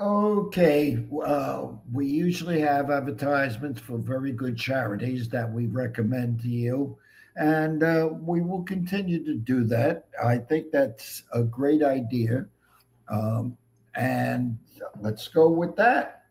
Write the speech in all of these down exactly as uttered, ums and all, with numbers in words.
Okay, uh, we usually have advertisements for very good charities that we recommend to you, and uh, we will continue to do that. I think that's a great idea, um, and let's go with that.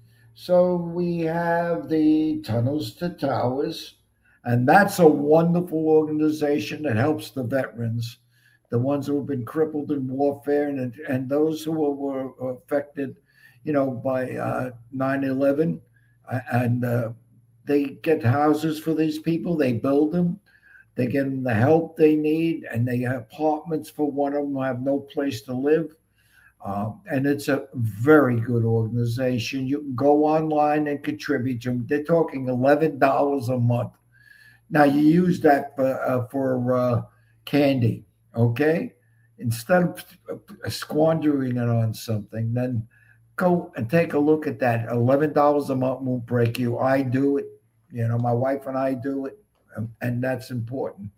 So we have the Tunnels to Towers, and that's a wonderful organization that helps the veterans, the ones who have been crippled in warfare, and and those who were, were affected, you know, by uh, nine eleven, and uh, they get houses for these people. They build them. They get them the help they need, and they have apartments for one of them who have no place to live. Um, and it's a very good organization. You can go online and contribute to them. They're talking eleven dollars a month. Now you use that for uh, for uh, candy, okay? Instead of uh, squandering it on something, then go and take a look at that. Eleven dollars a month won't break you. I do it. You know, my wife and I do it, and, and that's important.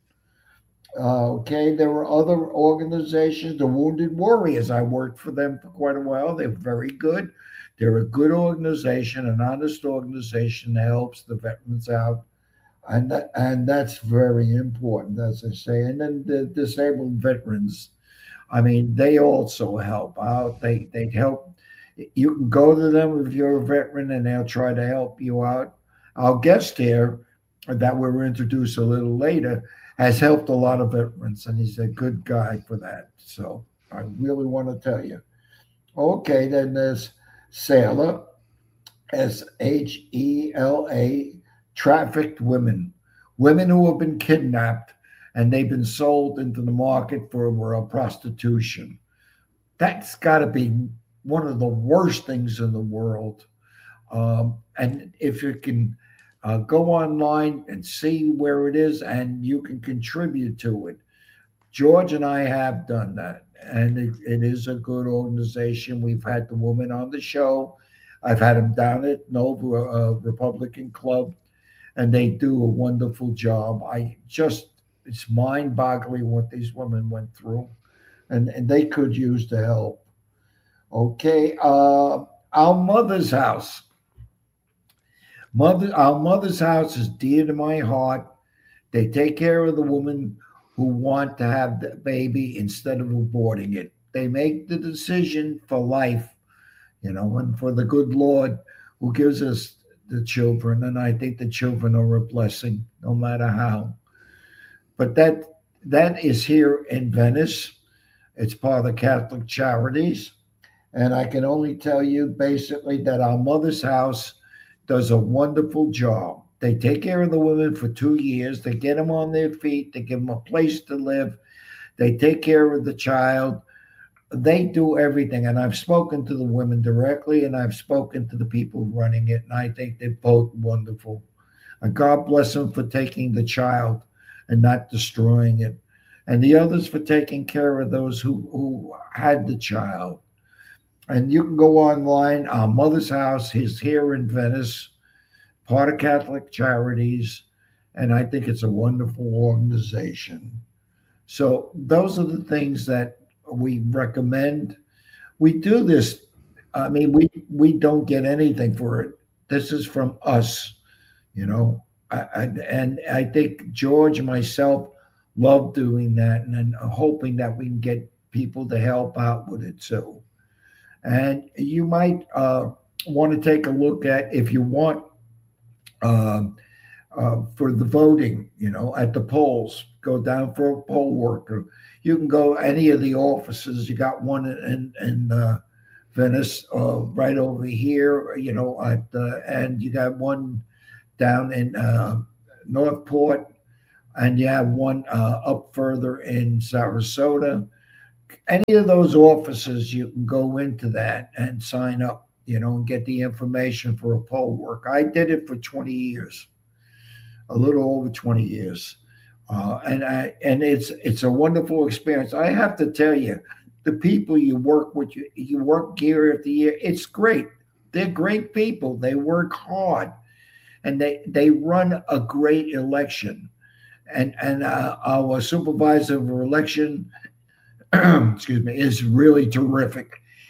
Uh, okay, there were other organizations, the Wounded Warriors. I worked for them for quite a while. They're very good. They're a good organization, an honest organization that helps the veterans out, and that, and that's very important, as I say. And then the disabled veterans. I mean, they also help out. They they help. You can go to them if you're a veteran, and they'll try to help you out. Our guest here, that we were introduced a little later, has helped a lot of veterans, and he's a good guy for that. So I really want to tell you. Okay, then there's Sailor, S H E L A, trafficked women, women who have been kidnapped and they've been sold into the market for uh, prostitution. That's got to be one of the worst things in the world. Um, and if you can uh, go online and see where it is and you can contribute to it. George and I have done that, and it, it is a good organization. We've had the woman on the show. I've had them down at Nova uh, Republican Club, and they do a wonderful job. I just, it's mind boggling what these women went through, and, and they could use the help. Okay, uh, our mother's house. Mother, our mother's house is dear to my heart. They take care of the woman who want to have the baby instead of aborting it. They make the decision for life, you know, and for the good Lord who gives us the children. And I think the children are a blessing, no matter how. But that that is here in Venice. It's part of the Catholic Charities. And I can only tell you basically that our mother's house does a wonderful job. They take care of the women for two years. They get them on their feet. They give them a place to live. They take care of the child. They do everything. And I've spoken to the women directly, and I've spoken to the people running it. And I think they're both wonderful. And God bless them for taking the child and not destroying it. And the others for taking care of those who, who had the child. And you can go online. Our mother's house is here in Venice, part of Catholic Charities, and I think it's a wonderful organization. So those are the things that we recommend. We do this. I mean, we we don't get anything for it. This is from us, you know. I, I, and I think George and myself love doing that, and, and hoping that we can get people to help out with it too. And you might uh, want to take a look at, if you want, um, uh, for the voting, you know, at the polls. Go down for a poll worker. You can go any of the offices. You got one in in uh, Venice, uh, right over here, you know, at uh, and you got one down in uh, Northport, and you have one uh, up further in Sarasota. Any of those offices, you can go into that and sign up, you know, and get the information for a poll worker. I did it for twenty years, a little over twenty years. Uh, and I and it's it's a wonderful experience. I have to tell you, the people you work with, you, you work year after year, it's great. They're great people. They work hard, and they they run a great election. And and uh, our supervisor of election, excuse me, is really terrific.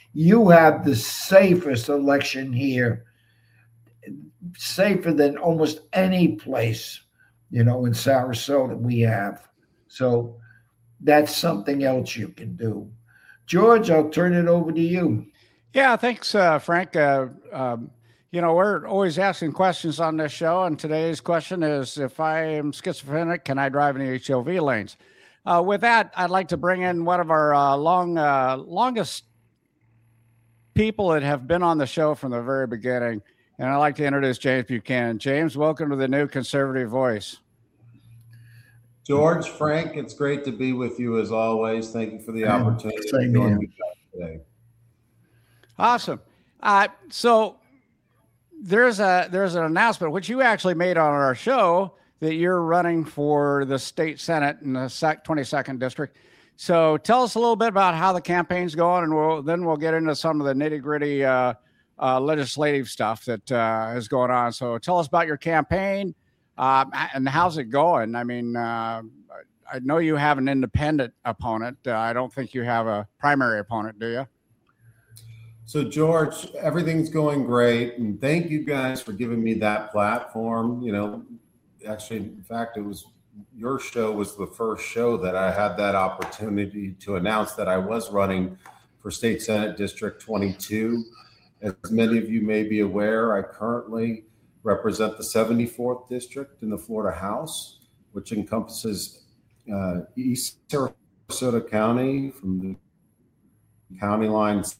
You have the safest election here, safer than almost any place, you know, in Sarasota we have. So that's something else you can do. George, I'll turn it over to you. Yeah, thanks, uh, Frank. Uh, um, you know, we're always asking questions on this show, and today's question is, if I am schizophrenic, can I drive in the H O V lanes? Uh, with that, I'd like to bring in one of our uh, long, uh, longest people that have been on the show from the very beginning, and I'd like to introduce James Buchanan. James, welcome to the New Conservative Voice. George, Frank, it's great to be with you as always. Thank you for the opportunity to join me today. Awesome. Uh, so there's a there's an announcement which you actually made on our show that you're running for the state senate in the twenty-second district. So tell us a little bit about how the campaign's going, and we'll then we'll get into some of the nitty gritty uh, uh, legislative stuff that uh, is going on. So tell us about your campaign uh, and how's it going. I mean, uh, I know you have an independent opponent. Uh, I don't think you have a primary opponent, do you? So, George, everything's going great, and thank you guys for giving me that platform. You know, actually, in fact, it was your show was the first show that I had that opportunity to announce that I was running for State Senate District twenty-two. As many of you may be aware, I currently represent the seventy-fourth District in the Florida House, which encompasses uh, East Sarasota County from the county lines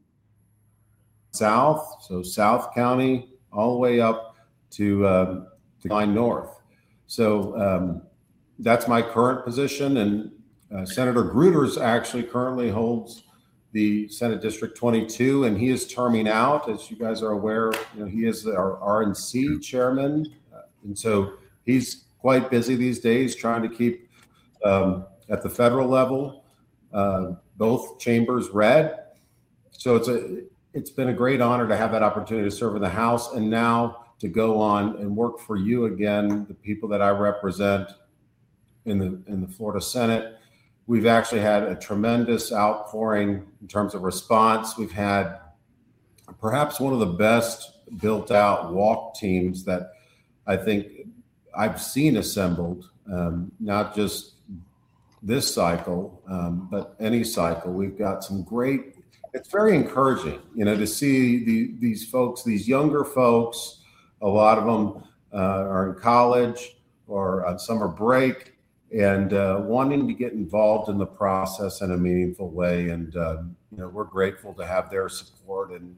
south, so South County, all the way up to um, to line north. So um, that's my current position, and uh, Senator Gruters actually currently holds the Senate District twenty-two, and he is terming out, as you guys are aware. You know, he is our R N C chairman, uh, and so he's quite busy these days trying to keep um, at the federal level uh, both chambers red. So it's a It's been a great honor to have that opportunity to serve in the House, and now to go on and work for you again, the people that I represent in the in the Florida Senate. We've actually had a tremendous outpouring in terms of response. We've had perhaps one of the best built out walk teams that I think I've seen assembled, um, not just this cycle, um, but any cycle. We've got some great. It's very encouraging, you know, to see the, these folks, these younger folks. A lot of them uh, are in college or on summer break, and uh, wanting to get involved in the process in a meaningful way. And uh, you know, we're grateful to have their support. And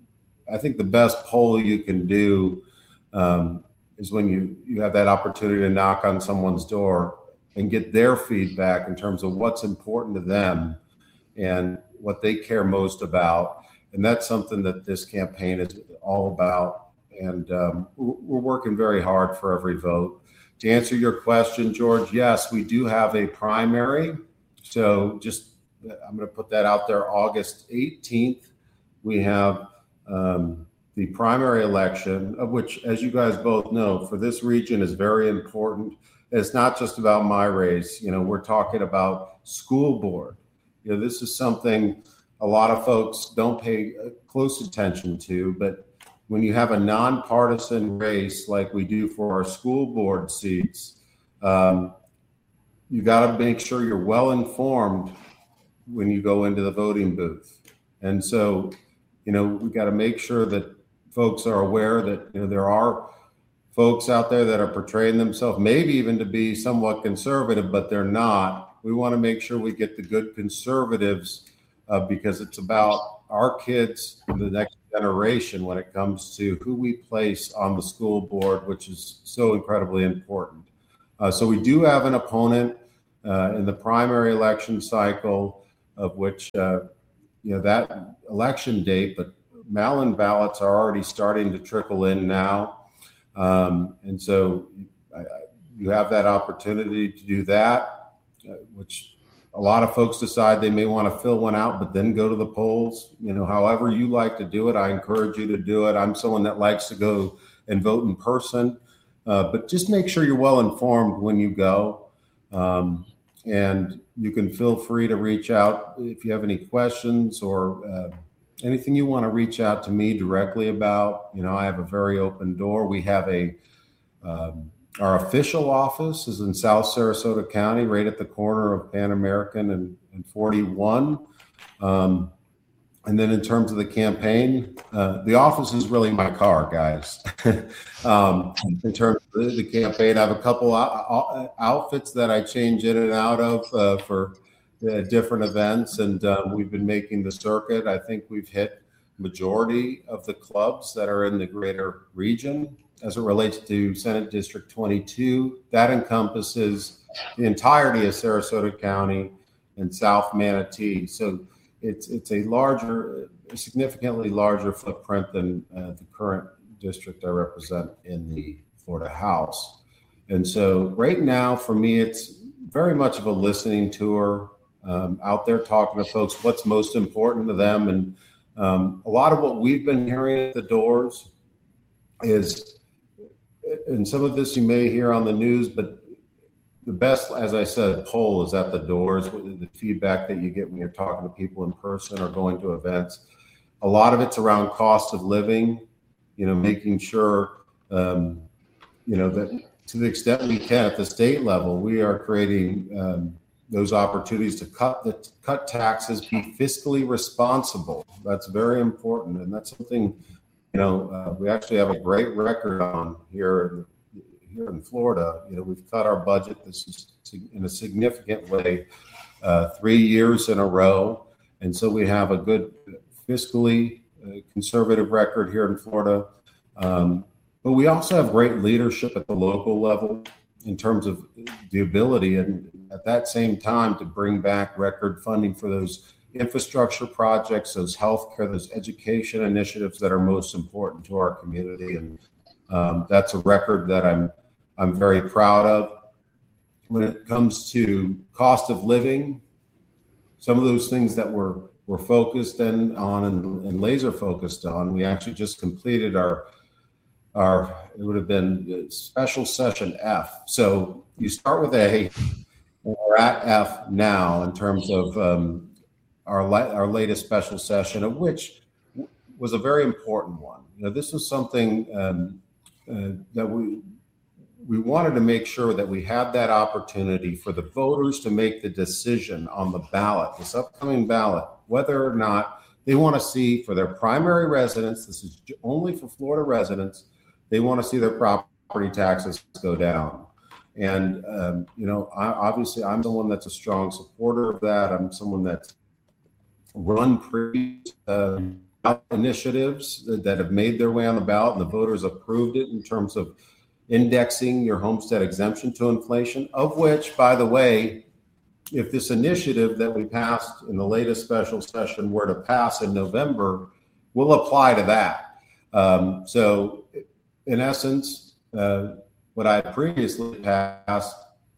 I think the best poll you can do um, is when you you have that opportunity to knock on someone's door and get their feedback in terms of what's important to them and what they care most about. And that's something that this campaign is all about. And um, we're working very hard for every vote. To answer your question, George, yes, we do have a primary. So just, I'm going to put that out there, August eighteenth, we have um, the primary election, of which, as you guys both know, for this region is very important. It's not just about my race. You know, we're talking about school board. You know, this is something a lot of folks don't pay close attention to, but when you have a nonpartisan race like we do for our school board seats, um, you got to make sure you're well informed when you go into the voting booth. And so, you know, we got to make sure that folks are aware that, you know, there are folks out there that are portraying themselves maybe even to be somewhat conservative, but they're not. We want to make sure we get the good conservatives uh, because it's about our kids and the next generation when it comes to who we place on the school board, which is so incredibly important. Uh, so we do have an opponent uh, in the primary election cycle, of which, uh, you know, that election date, but mail-in ballots are already starting to trickle in now. Um, and so I, you have that opportunity to do that, uh, which a lot of folks decide they may want to fill one out, but then go to the polls. You know, however you like to do it, I encourage you to do it. I'm someone that likes to go and vote in person, uh, but just make sure you're well informed when you go. Um, and you can feel free to reach out if you have any questions or uh, anything you want to reach out to me directly about, you know, I have a very open door. We have a, um, our official office is in South Sarasota County, right at the corner of Pan American and, and forty-one. Um, and then in terms of the campaign, uh, the office is really my car, guys. um, in terms of the, the campaign, I have a couple out, outfits that I change in and out of uh, for uh, different events. And um, we've been making the circuit. I think we've hit majority of the clubs that are in the greater region. As it relates to Senate District twenty-two, that encompasses the entirety of Sarasota County and South Manatee. So it's it's a larger, a significantly larger footprint than uh, the current district I represent in the Florida House. And so right now, for me, it's very much of a listening tour, um, out there talking to folks, what's most important to them. And um, a lot of what we've been hearing at the doors is, and some of this you may hear on the news, but the best, as I said, poll is at the doors. The feedback that you get when you're talking to people in person or going to events, a lot of it's around cost of living, you know, making sure, um, you know, that to the extent we can at the state level, we are creating um, those opportunities to cut the cut taxes, be fiscally responsible. That's very important, and that's something. You know, uh, we actually have a great record on here, here in Florida. You know, we've cut our budget. This is in a significant way, uh, three years in a row. And so we have a good fiscally uh, conservative record here in Florida. Um, but we also have great leadership at the local level in terms of the ability and at that same time to bring back record funding for those infrastructure projects, those healthcare, those education initiatives that are most important to our community. And um, that's a record that I'm I'm very proud of. When it comes to cost of living, some of those things that we're we're focused in, on and, and laser focused on, we actually just completed our our it would have been special session F. So you start with A, and we're at F now in terms of um, Our, la- our latest special session, of which w- was a very important one. You know, this was something um, uh, that we we wanted to make sure that we had that opportunity for the voters to make the decision on the ballot, this upcoming ballot, whether or not they want to see for their primary residents, this is only for Florida residents, they want to see their property taxes go down. And, um, you know, I, obviously I'm someone that's a strong supporter of that. I'm someone that's run pre uh, initiatives that have made their way on the ballot and the voters approved it in terms of indexing your homestead exemption to inflation, of which, by the way, if this initiative that we passed in the latest special session were to pass in November, will apply to that. Um, so in essence, uh, what I previously passed,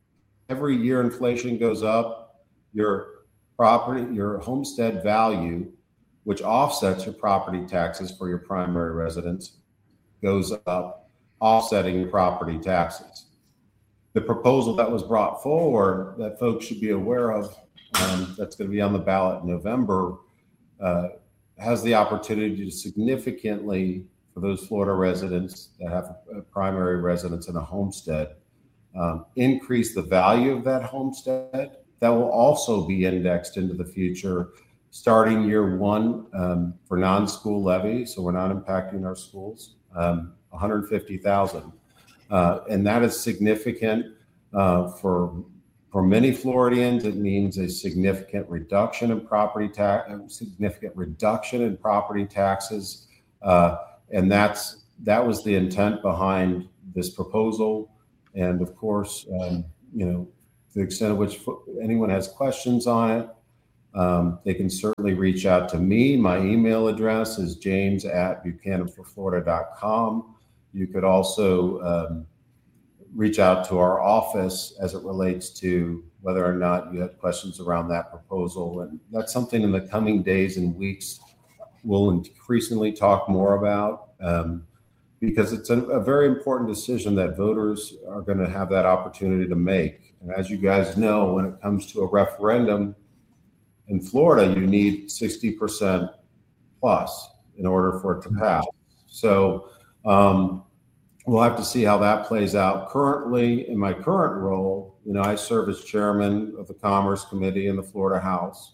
every year inflation goes up, your property, your homestead value, which offsets your property taxes for your primary residence, goes up, offsetting your property taxes. The proposal that was brought forward that folks should be aware of, um, that's going to be on the ballot in November, uh, has the opportunity to significantly, for those Florida residents that have a primary residence in a homestead, um, increase the value of that homestead. That will also be indexed into the future, starting year one um, for non-school levy. So we're not impacting our schools, um, one hundred fifty thousand, uh, and that is significant uh, for for many Floridians. It means a significant reduction in property tax, significant reduction in property taxes, uh, and that's that was the intent behind this proposal. And of course, um, you know. To the extent of which anyone has questions on it, um, they can certainly reach out to me. My email address is james at buchanan for florida dot com. You could also um, reach out to our office as it relates to whether or not you had questions around that proposal. And that's something in the coming days and weeks we'll increasingly talk more about. Um, because it's a, a very important decision that voters are going to have that opportunity to make. And as you guys know, when it comes to a referendum in Florida, you need sixty percent plus in order for it to pass. So um, we'll have to see how that plays out. Currently, in my current role, you know, I serve as chairman of the Commerce Committee in the Florida House.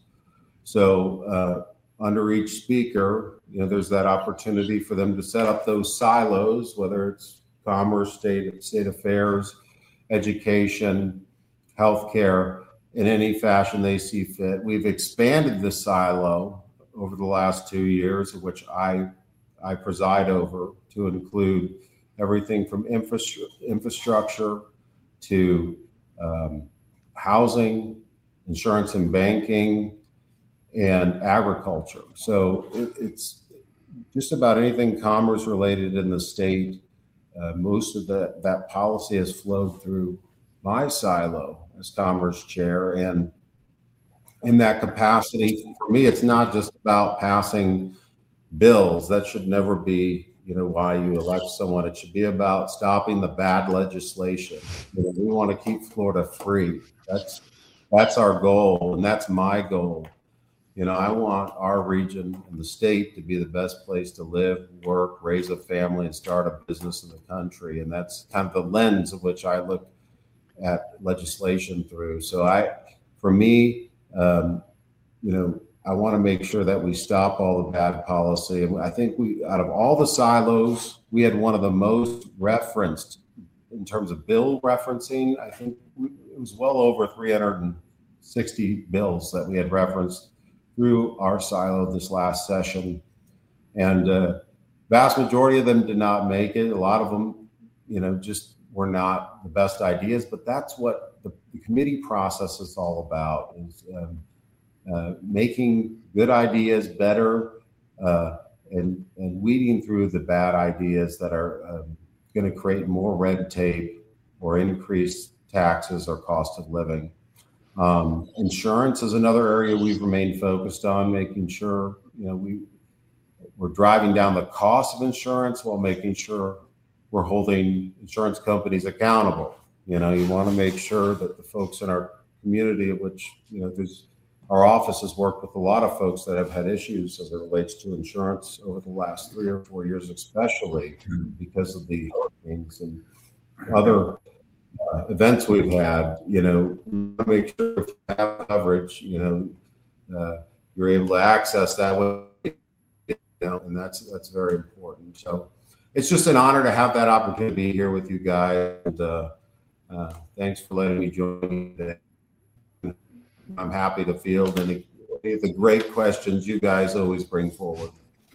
So uh, under each speaker, you know, there's that opportunity for them to set up those silos, whether it's commerce, state, state affairs, education, healthcare, in any fashion they see fit. We've expanded the silo over the last two years, of which I I preside over, to include everything from infra- infrastructure to um, housing, insurance and banking, and agriculture. So it, it's just about anything commerce related in the state. Uh, most of the, that policy has flowed through my silo as commerce chair. And in that capacity, for me, it's not just about passing bills. That should never be, you know, why you elect someone. It should be about stopping the bad legislation. You know, we want to keep Florida free. That's that's our goal, and that's my goal. You know, I want our region and the state to be the best place to live, work, raise a family, and start a business in the country. And that's kind of the lens of which I look at legislation through. So I, for me, um, you know, I want to make sure that we stop all the bad policy. And I think we, out of all the silos, we had one of the most referenced in terms of bill referencing. I think it was well over three hundred sixty bills that we had referenced through our silo this last session. And uh, vast majority of them did not make it. A lot of them, you know, just were not the best ideas, but that's what the, the committee process is all about, is um, uh, making good ideas better uh, and, and weeding through the bad ideas that are um, going to create more red tape or increase taxes or cost of living. Um, insurance is another area we've remained focused on, making sure, you know, we, we're driving down the cost of insurance while making sure we're holding insurance companies accountable. You know, you want to make sure that the folks in our community, which, you know, there's, our office has worked with a lot of folks that have had issues as it relates to insurance over the last three or four years, especially because of the hurricanes and other Uh, events we've had. You know, make sure if you have coverage, you know, uh, you're able to access that way, you know, and that's that's very important. So it's just an honor to have that opportunity to be here with you guys. And, uh, uh, thanks for letting me join today. I'm happy to field any, any of the great questions you guys always bring forward.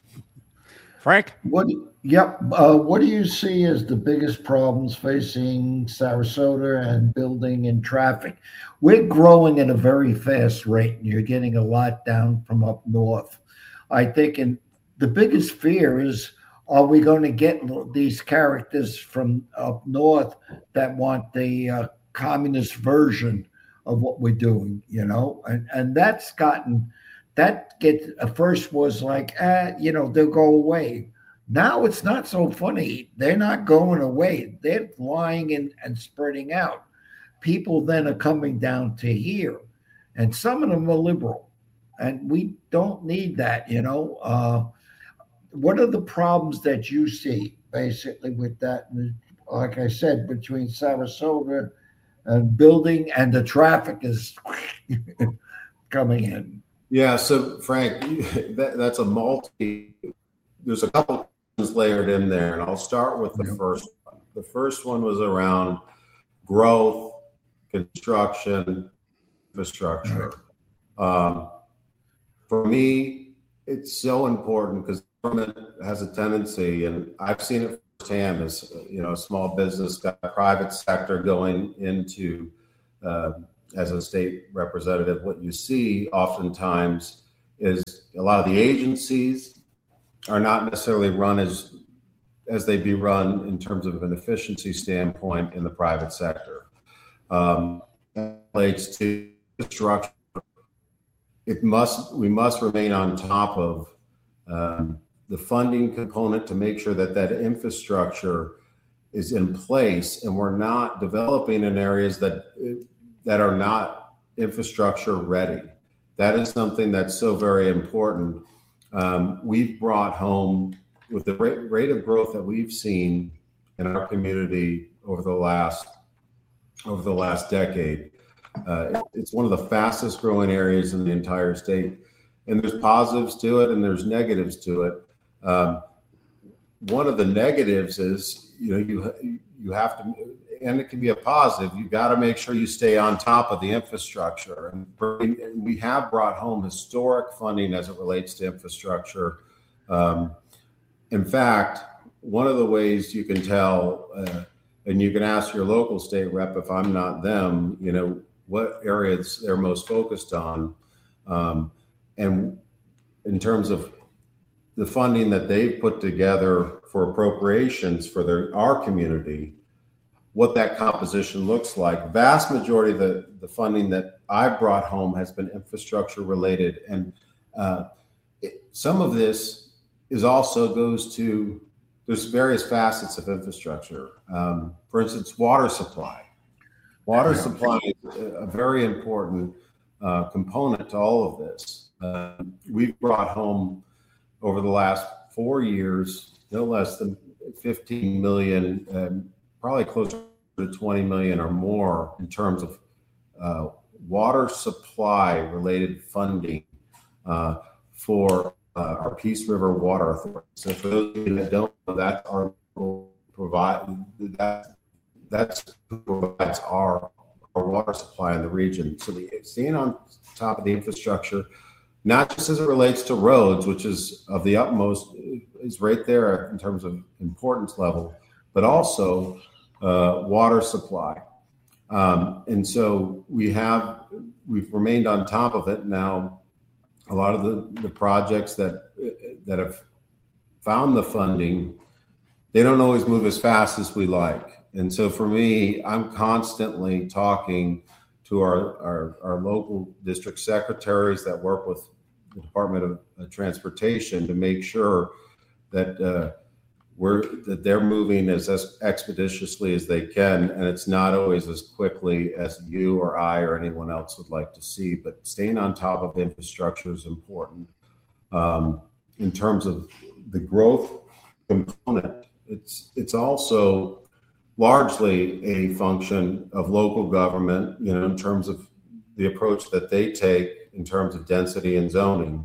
Frank? What? Yep. Uh, what do you see as the biggest problems facing Sarasota and building and traffic? We're growing at a very fast rate, and you're getting a lot down from up north. I think, and the biggest fear is, are we going to get these characters from up north that want the uh, communist version of what we're doing? You know, and and that's gotten. That gets at first was like, ah, you know, they'll go away. Now it's not so funny. They're not going away. They're flying in and spreading out. People then are coming down to here, and some of them are liberal, and we don't need that. You know, uh, what are the problems that you see basically with that? Like I said, between Sarasota and building, and the traffic is coming in. Yeah, so Frank, that, that's a multi, there's a couple things layered in there, and I'll start with the yeah. first one. The first one was around growth, construction, infrastructure. Um, for me, it's so important because government has a tendency, and I've seen it firsthand as, you know, a small business, got private sector going into uh, as a state representative, what you see oftentimes is a lot of the agencies are not necessarily run as as they be run in terms of an efficiency standpoint in the private sector. Um, that relates to structure. It must we must remain on top of um, the funding component to make sure that that infrastructure is in place, and we're not developing in areas that. that are not infrastructure ready. That is something that's so very important. um, we've brought home, with the rate, rate of growth that we've seen in our community over the last over the last decade, uh, it's one of the fastest growing areas in the entire state. And there's positives to it and there's negatives to it. Um, one of the negatives is, you know, you you have to, and it can be a positive, you got to make sure you stay on top of the infrastructure. And we have brought home historic funding as it relates to infrastructure. Um, in fact, one of the ways you can tell, uh, and you can ask your local state rep if I'm not them, you know, what areas they're most focused on. Um, and in terms of the funding that they've put together for appropriations for their our community, what that composition looks like. Vast majority of the, the funding that I've brought home has been infrastructure related. And uh, it, some of this is also goes to, there's various facets of infrastructure. Um, for instance, water supply. Water supply is a very important uh, component to all of this. Uh, we've brought home over the last four years, no less than fifteen million, um, probably closer to twenty million or more in terms of uh, water supply related funding uh, for uh, our Peace River Water Authority. So for those of you that don't know, that's our provide that that's who provides our, our water supply in the region. So the staying on top of the infrastructure, not just as it relates to roads, which is of the utmost, is right there in terms of importance level, but also uh, water supply. Um, and so we have, we've remained on top of it. Now, a lot of the, the projects that that have found the funding, they don't always move as fast as we like. And so for me, I'm constantly talking to our, our, our local district secretaries that work with the Department of uh, Transportation to make sure that uh, we're that they're moving as, as expeditiously as they can, and it's not always as quickly as you or I or anyone else would like to see. But staying on top of infrastructure is important. Um, in terms of the growth component, it's it's also largely a function of local government, you know, in terms of the approach that they take in terms of density and zoning.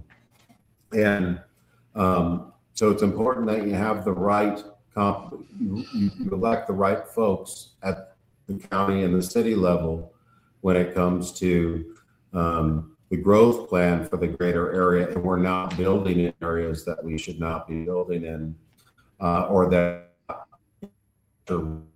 And um, so it's important that you have the right, comp- you, you elect the right folks at the county and the city level when it comes to um, the growth plan for the greater area. And we're not building in areas that we should not be building in, uh, or that Um,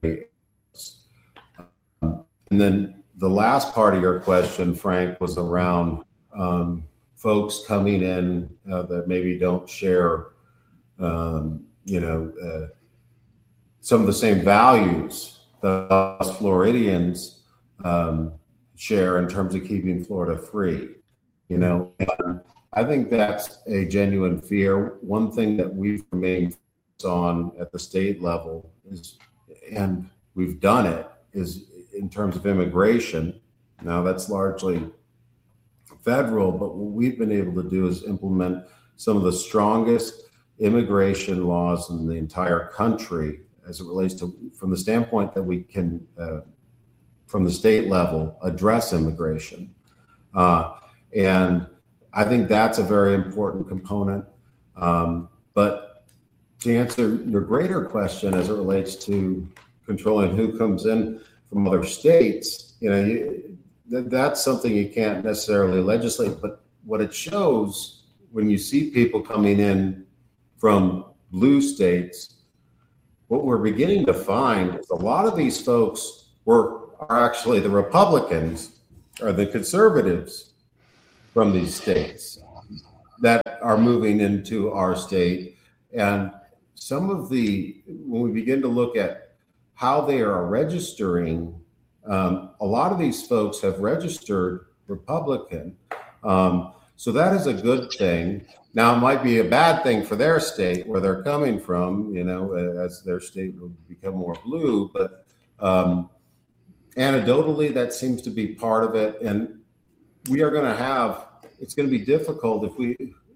and then the last part of your question, Frank, was around um, folks coming in uh, that maybe don't share, um, you know, uh, some of the same values that us Floridians um, share in terms of keeping Florida free. You know, and I think that's a genuine fear. One thing that we've remained on at the state level is, and we've done it, is in terms of immigration. Now that's largely federal, but what we've been able to do is implement some of the strongest immigration laws in the entire country as it relates to, from the standpoint that we can, uh, from the state level, address immigration. Uh, and I think that's a very important component. Um, but to answer your greater question as it relates to controlling who comes in from other states, you know, you, that, that's something you can't necessarily legislate. But what it shows when you see people coming in from blue states, what we're beginning to find is a lot of these folks were are actually the Republicans or the conservatives from these states that are moving into our state. And some of the, when we begin to look at how they are registering, um, a lot of these folks have registered Republican. Um, so that is a good thing. Now, it might be a bad thing for their state where they're coming from, you know, as their state will become more blue. But um, anecdotally, that seems to be part of it. And we are going to have, it's going to be difficult if we,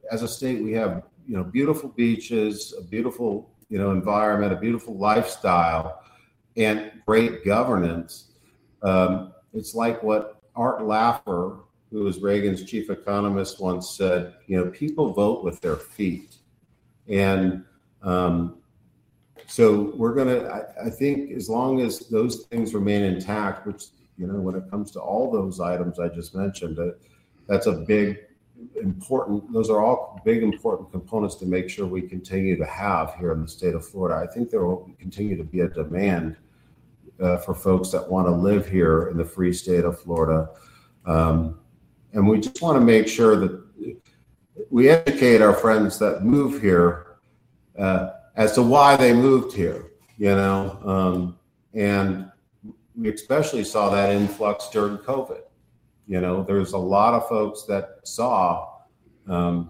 as a state, we have, you know, beautiful beaches, a beautiful, you know, environment, a beautiful lifestyle, and great governance. Um, it's like what Art Laffer, who was Reagan's chief economist, once said, you know, people vote with their feet. And um, so we're going to, I think as long as those things remain intact, which, you know, when it comes to all those items I just mentioned, uh, that's a big, important, those are all big, important components to make sure we continue to have here in the state of Florida. I think there will continue to be a demand uh, for folks that want to live here in the free state of Florida. Um, and we just want to make sure that we educate our friends that move here uh, as to why they moved here, you know, um, and we especially saw that influx during COVID. You know, there's a lot of folks that saw um,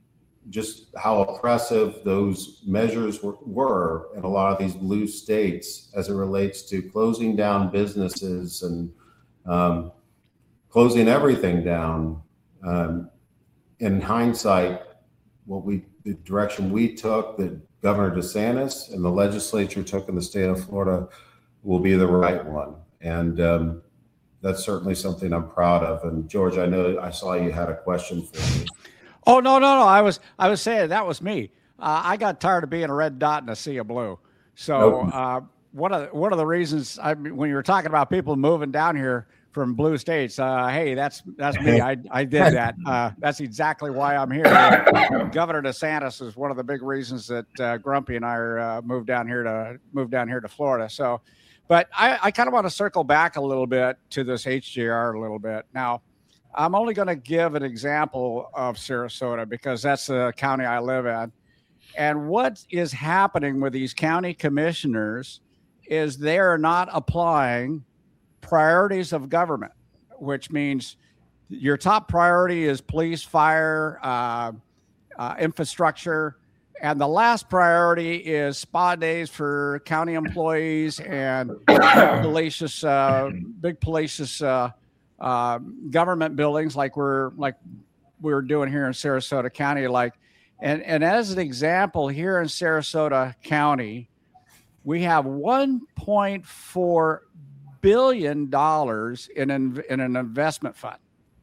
just how oppressive those measures were, were in a lot of these blue states as it relates to closing down businesses and um, closing everything down. Um, in hindsight, what we, the direction we took, that Governor DeSantis and the legislature took in the state of Florida, will be the right one. And um, that's certainly something I'm proud of. And George, I know I saw you had a question for me. Oh, no, no, no. I was, I was saying that was me. Uh, I got tired of being a red dot in a sea of blue. So uh, one of one of the reasons I, when you were talking about people moving down here from blue states, uh, hey, that's that's me. I I did that. Uh, that's exactly why I'm here. Governor DeSantis is one of the big reasons that uh, Grumpy and I are uh, moved down here to move down here to Florida. So. But I, I kind of want to circle back a little bit to this H J R a little bit. Now, I'm only going to give an example of Sarasota because that's the county I live in. And what is happening with these county commissioners is they are not applying priorities of government, which means your top priority is police, fire, uh, uh, infrastructure. And the last priority is spa days for county employees and police, uh, big police uh, uh, government buildings like we're like we're doing here in Sarasota County. Like, and and as an example, here in Sarasota County, we have one point four billion dollars in an, in an investment fund.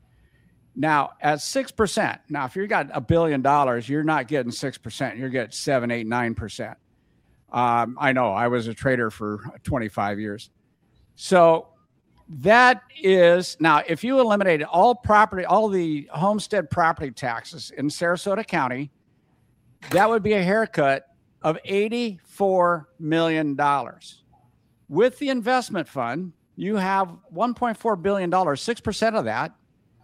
Now, at six percent, now, if you got a billion dollars, you're not getting six percent. You're getting seven, eight, nine percent. Um, I know I was a trader for twenty-five years. So that is, now, if you eliminated all property, all the homestead property taxes in Sarasota County, that would be a haircut of eighty-four million dollars. With the investment fund, you have one point four billion dollars. six percent of that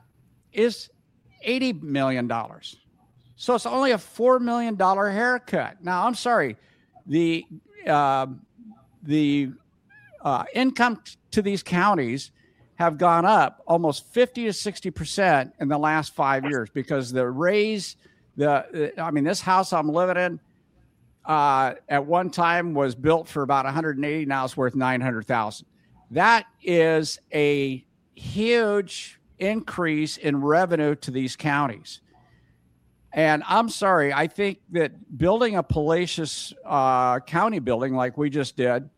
is eighty million dollars. So it's only a four million dollars haircut. Now, I'm sorry, the uh, the uh, income t- to these counties have gone up almost fifty to sixty percent in the last five years because the raise, the, I mean, this house I'm living in uh, at one time was built for about one hundred eighty, now it's worth nine hundred thousand. That is a huge increase in revenue to these counties. And I'm sorry, I think that building a palatial uh, county building like we just did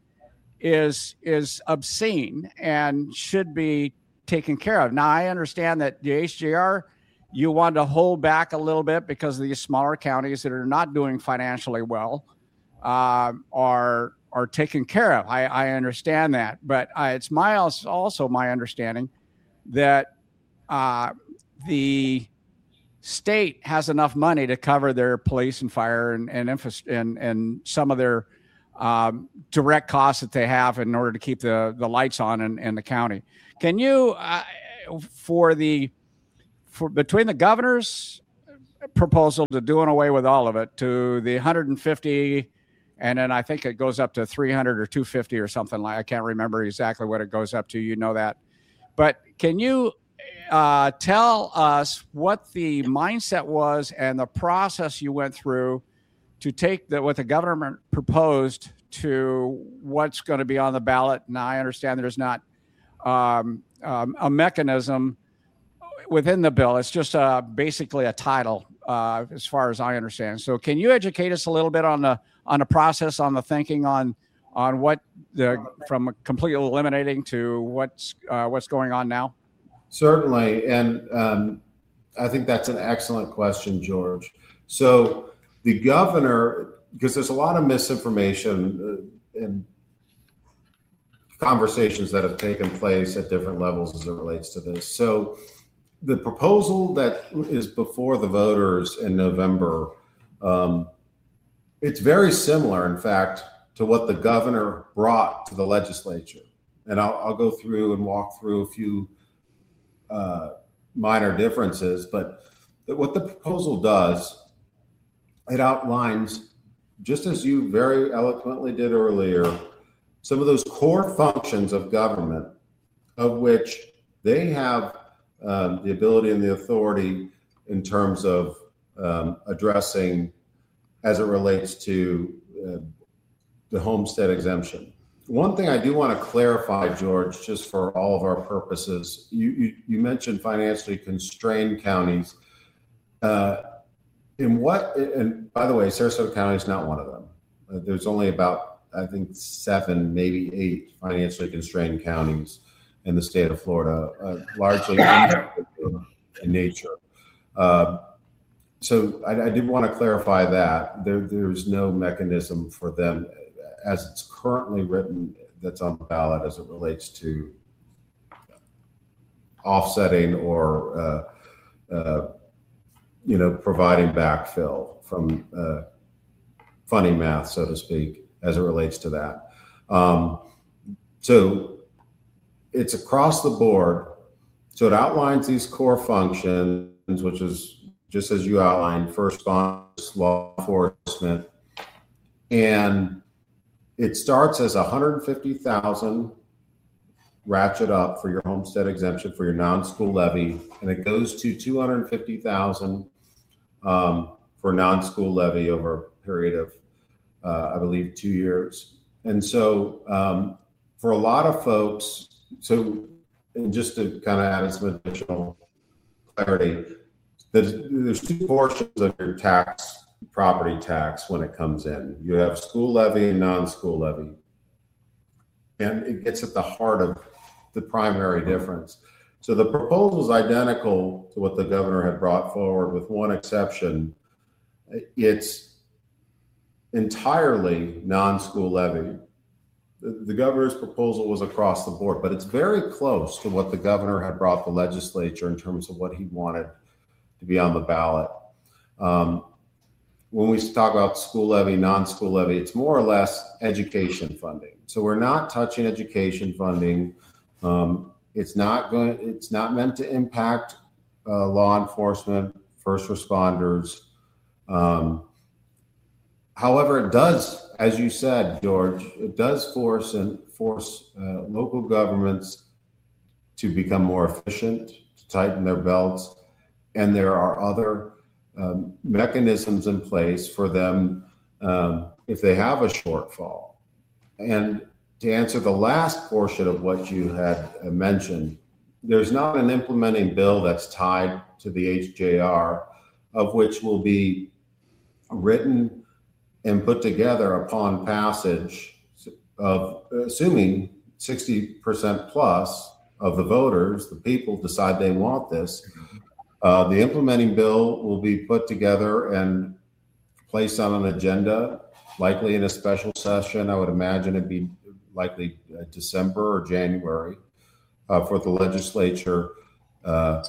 is is obscene and should be taken care of. Now, I understand that the H J R, you want to hold back a little bit because of these smaller counties that are not doing financially well uh, are are taken care of. I, I understand that. But uh, it's my also my understanding that Uh, the state has enough money to cover their police and fire and and, infra- and, and some of their um, direct costs that they have in order to keep the, the lights on in, in the county. Can you, uh, for the for between the governor's proposal to doing away with all of it to the one hundred fifty, and then I think it goes up to three hundred or two hundred fifty or something like, I can't remember exactly what it goes up to. You know that, but can you Uh, tell us what the mindset was and the process you went through to take the, what the government proposed to what's going to be on the ballot. Now, I understand there's not um, um, a mechanism within the bill. It's just uh, basically a title uh, as far as I understand. So can you educate us a little bit on the on the process, on the thinking, on on what the from completely eliminating to what's uh, what's going on now? Certainly, and um, I think that's an excellent question, George. So the governor, because there's a lot of misinformation uh, and conversations that have taken place at different levels as it relates to this. So the proposal that is before the voters in November, um, it's very similar, in fact, to what the governor brought to the legislature. And I'll, I'll go through and walk through a few uh, minor differences, but what the proposal does, it outlines, just as you very eloquently did earlier, some of those core functions of government of which they have um, the ability and the authority in terms of um, addressing as it relates to uh, the homestead exemption. One thing I do want to clarify, George, just for all of our purposes, you, you, you mentioned financially constrained counties. Uh, in what, and by the way, Sarasota County is not one of them. Uh, there's only about I think seven, maybe eight financially constrained counties in the state of Florida, uh, largely in nature. Uh, so I, I did want to clarify that there, there's no mechanism for them as it's currently written that's on the ballot as it relates to offsetting or, uh, uh, you know, providing backfill from uh, funny math, so to speak, as it relates to that. Um, so it's across the board. So it outlines these core functions, which is just as you outlined, first responders, law enforcement, and it starts as one hundred fifty thousand ratchet up for your homestead exemption for your non-school levy, and it goes to two hundred fifty thousand um, for non-school levy over a period of Uh, I believe two years. And so um, for a lot of folks, so and just to kind of add some additional clarity, there's, there's two portions of your tax, property tax when it comes in. You have school levy and non-school levy. And it gets at the heart of the primary difference. So the proposal is identical to what the governor had brought forward with one exception. It's entirely non-school levy. The, the governor's proposal was across the board, but it's very close to what the governor had brought the legislature in terms of what he wanted to be on the ballot. Um, when we talk about school levy, non-school levy, it's more or less education funding. So we're not touching education funding. Um, it's not going. It's not meant to impact uh, law enforcement, first responders. Um, However, it does, as you said, George, it does force and force uh, local governments to become more efficient, to tighten their belts, and there are other um, mechanisms in place for them um, if they have a shortfall. And to answer the last portion of what you had uh, mentioned, there's not an implementing bill that's tied to the H J R, of which will be written and put together upon passage of, assuming sixty percent plus of the voters, the people decide they want this, uh, the implementing bill will be put together and placed on an agenda, likely in a special session. I would imagine it'd be likely uh, December or January uh, for the legislature uh,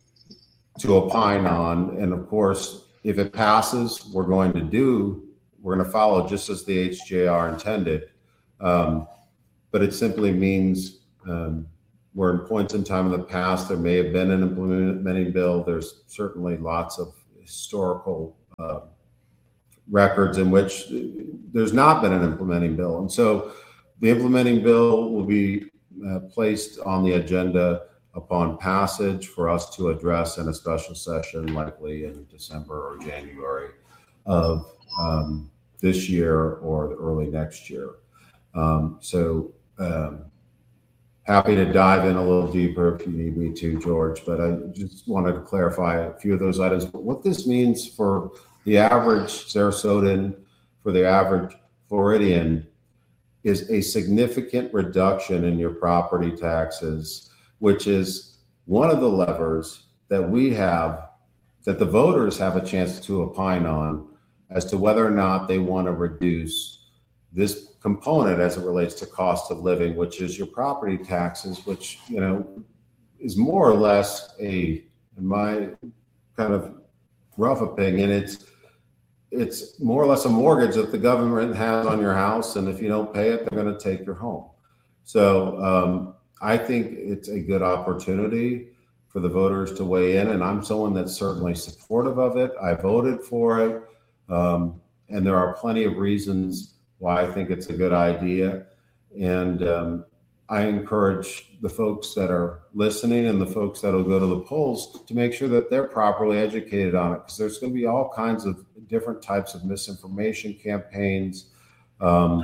to opine on. And of course, if it passes, we're going to do We're going to follow just as the H J R intended. Um, but it simply means um, where in points in time in the past, there may have been an implementing bill. There's certainly lots of historical uh, records in which there's not been an implementing bill. And so the implementing bill will be uh, placed on the agenda upon passage for us to address in a special session, likely in December or January of um, this year or the early next year. Um, so um, happy to dive in a little deeper if you need me to, George, but I just wanted to clarify a few of those items. But what this means for the average Sarasotan, for the average Floridian, is a significant reduction in your property taxes, which is one of the levers that we have, that the voters have a chance to opine on as to whether or not they want to reduce this component as it relates to cost of living, which is your property taxes, which, you know, is more or less a, in my kind of rough opinion, it's it's more or less a mortgage that the government has on your house, and if you don't pay it, they're going to take your home. So um, I think it's a good opportunity for the voters to weigh in, and I'm someone that's certainly supportive of it. I voted for it, um, and there are plenty of reasons why I think it's a good idea. And um, I encourage the folks that are listening and the folks that will go to the polls to make sure that they're properly educated on it, because there's going to be all kinds of different types of misinformation campaigns um,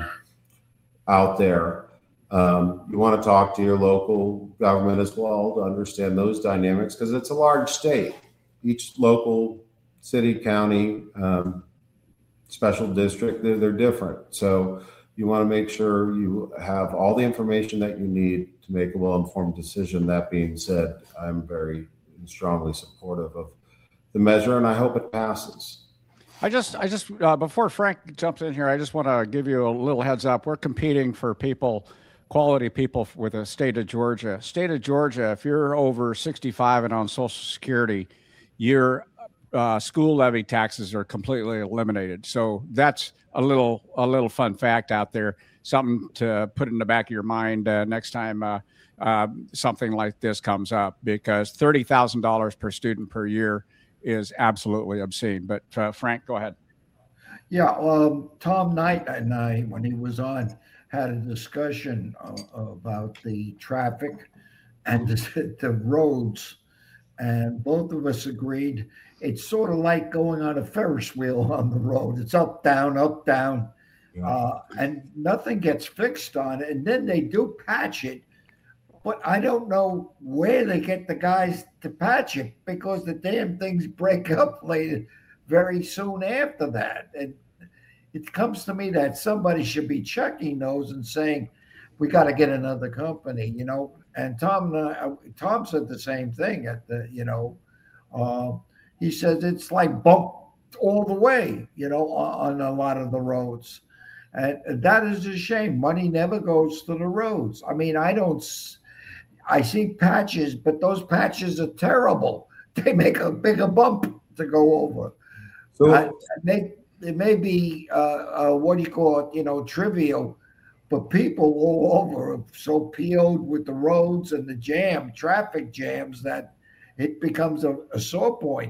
out there. Um, you want to talk to your local government as well to understand those dynamics, because it's a large state. Each local city, county, um, special district, they're, they're different. So you want to make sure you have all the information that you need to make a well-informed decision. That being said, I'm very strongly supportive of the measure, and I hope it passes. I just, I just, uh, before Frank jumps in here, I just want to give you a little heads up. We're competing for people, quality people with the state of Georgia. State of Georgia, if you're over sixty-five and on Social Security, your uh, school levy taxes are completely eliminated. So that's a little, a little fun fact out there, something to put in the back of your mind uh, next time uh, uh, something like this comes up, because thirty thousand dollars per student per year is absolutely obscene. But uh, Frank, go ahead. Yeah, um, Tom Knight and I, when he was on, had a discussion uh, about the traffic and the, the roads, and both of us agreed it's sort of like going on a Ferris wheel on the road. It's up, down, up, down, yeah. uh, and nothing gets fixed on it. And then they do patch it, but I don't know where they get the guys to patch it, because the damn things break up later, very soon after that. And it comes to me that somebody should be checking those and saying, we got to get another company, you know. And Tom, uh, Tom said the same thing at the, you know, uh, he says it's like bump all the way, you know, on, on a lot of the roads. And that is a shame. Money never goes to the roads. I mean, I don't, I see patches, but those patches are terrible. They make a bigger bump to go over. So uh, they, it may be, uh, uh, what do you call it, you know, trivial, but people all over are so P O'd with the roads and the jam, traffic jams, that it becomes a, a sore point.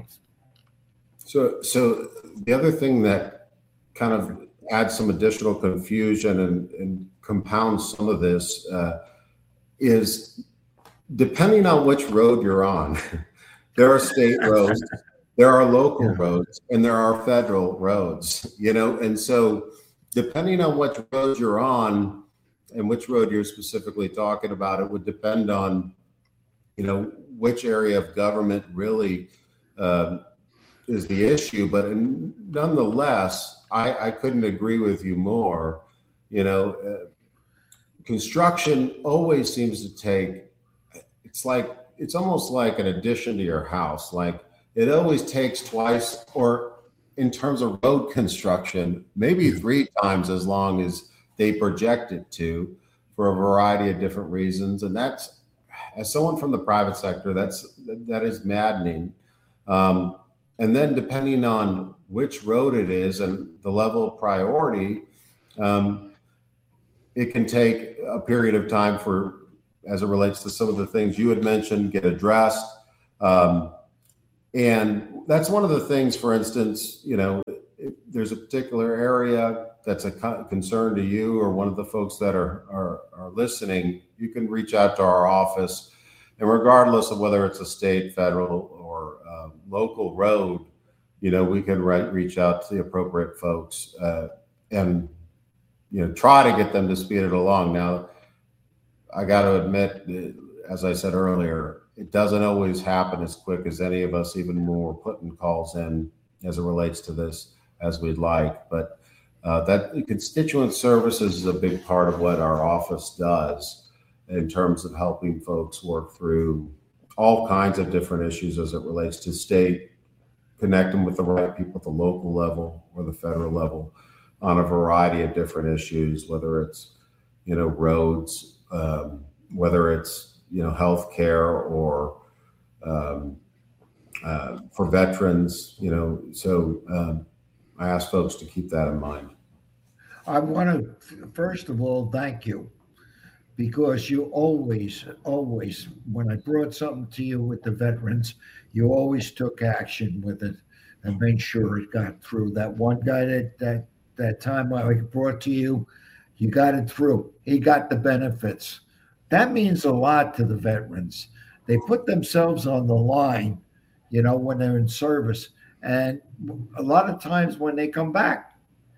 So, so the other thing that kind of adds some additional confusion and, and compounds some of this uh, is, depending on which road you're on, there are state roads, there are local yeah. roads, and there are federal roads, you know, and so depending on which road you're on and which road you're specifically talking about, it would depend on, you know, which area of government really uh, is the issue. But in, nonetheless, I, I couldn't agree with you more. You know, uh, construction always seems to take, it's like, it's almost like an addition to your house. Like, it always takes twice, or in terms of road construction, maybe three times as long as they project it to, for a variety of different reasons. And that's, as someone from the private sector, that's, that is maddening. Um, and then depending on which road it is and the level of priority, um, it can take a period of time for, as it relates to some of the things you had mentioned, get addressed. Um, and that's one of the things, for instance, you know, if there's a particular area that's a concern to you or one of the folks that are, are, are listening, you can reach out to our office. And regardless of whether it's a state, federal, or uh, local road, you know, we can re- reach out to the appropriate folks uh, and, you know, try to get them to speed it along. Now, I got to admit, as I said earlier, it doesn't always happen as quick as any of us, even when we're putting calls in as it relates to this, as we'd like. But uh, that constituent services is a big part of what our office does in terms of helping folks work through all kinds of different issues as it relates to state, connect them with the right people at the local level or the federal level on a variety of different issues, whether it's, you know, roads, um, whether it's, you know, healthcare or um, uh, for veterans, you know. So um, I ask folks to keep that in mind. I want to, first of all, thank you, because you always, always, when I brought something to you with the veterans, you always took action with it and made sure it got through. That one guy that that that time I brought to you, you got it through. He got the benefits. That means a lot to the veterans. They put themselves on the line, you know, when they're in service. And a lot of times when they come back,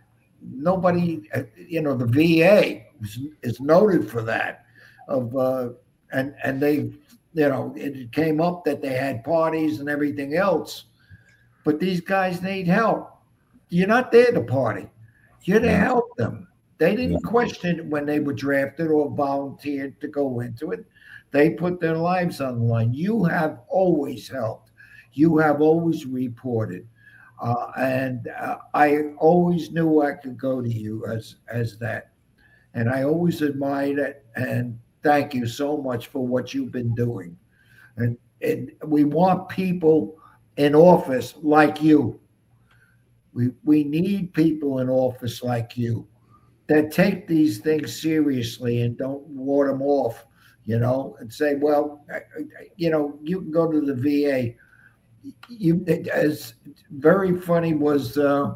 nobody, you know, the V A is, is noted for that. Of uh, and and they, you know, it came up that they had parties and everything else, but these guys need help. You're not there to party. You're to help them. They didn't question when they were drafted or volunteered to go into it. They put their lives on the line. You have always helped. You have always reported. Uh, and uh, I always knew I could go to you as as that. And I always admired it. And thank you so much for what you've been doing. And, and we want people in office like you. We we need people in office like you that take these things seriously and don't ward them off, you know, and say, well, you know, you can go to the V A. You, as very funny was uh,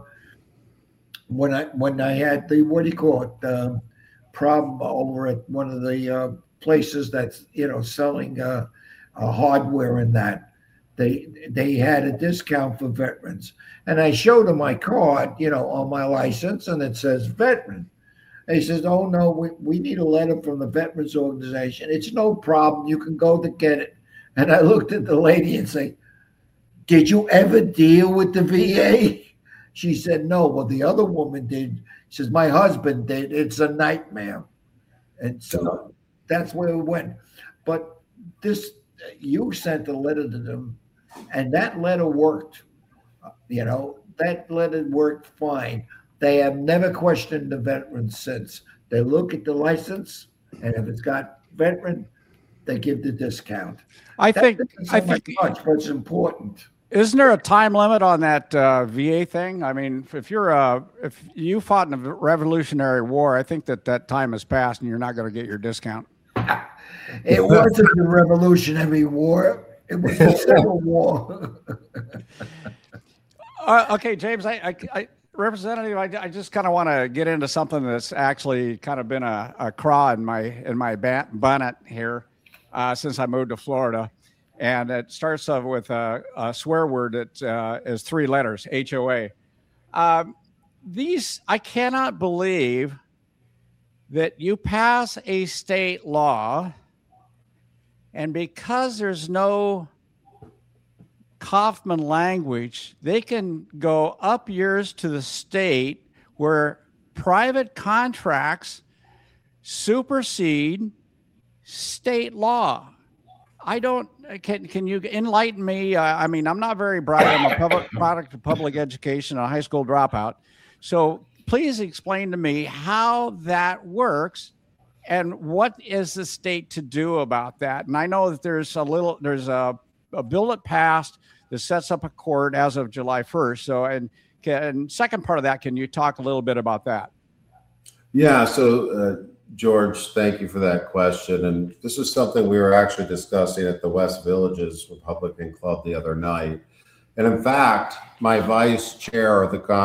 when I when I had the, what do you call it, uh, problem over at one of the uh, places that's, you know, selling uh, uh, hardware and that. They they had a discount for veterans. And I showed him my card, you know, on my license, and it says veteran. And he says, oh, no, we, we need a letter from the Veterans Organization. It's no problem. You can go to get it. And I looked at the lady and said, did you ever deal with the V A? She said, no. Well, the other woman did. She says, my husband did. It's a nightmare. And so that's where it went. But this, you sent a letter to them, and that letter worked. You know, that letter worked fine. They have never questioned the veterans since. They look at the license, and if it's got veteran, they give the discount. I that think, I think much, but it's important. Isn't there a time limit on that uh, V A thing? I mean, if you're uh, if you fought in a Revolutionary War, I think that that time has passed, and you're not going to get your discount. It wasn't the Revolutionary War; it was the Civil War. uh, okay, James, I, I, I Representative, I, I just kind of want to get into something that's actually kind of been a, a craw in my in my bonnet here uh, since I moved to Florida. And it starts off with a, a swear word that uh, is three letters, H O A. Um, these, I cannot believe that you pass a state law, and because there's no Kaufman language, they can go up years to the state where private contracts supersede state law. I don't, can can you enlighten me? Uh, I mean, I'm not very bright. I'm a public product of public education, a high school dropout. So please explain to me how that works and what is the state to do about that. And I know that there's a little, there's a, a bill that passed that sets up a court as of July first. So, and, and second part of that, can you talk a little bit about that? Yeah. So, uh, George, thank you for that question. And this is something we were actually discussing at the West Villages Republican Club the other night. And in fact, my vice chair of the